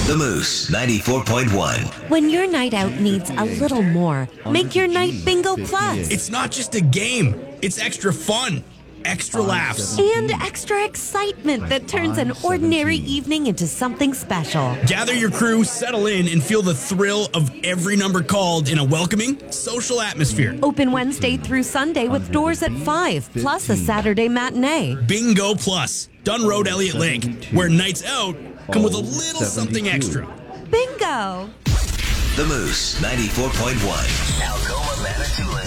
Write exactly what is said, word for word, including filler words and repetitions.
The Moose ninety-four point one. When your night out needs a little more, make your night Bingo Plus. It's not just a game, it's extra fun, extra laughs, And extra excitement that turns an ordinary evening into something special. Gather your crew, settle in, and feel the thrill of every number called in a welcoming, social atmosphere. Open Wednesday through Sunday with doors at five, plus a Saturday matinee. Bingo Plus, Dunn Road, Elliott Lake, where nights out come with a little something extra. Bingo! The Moose ninety-four point one. Algoma, Manitoulin.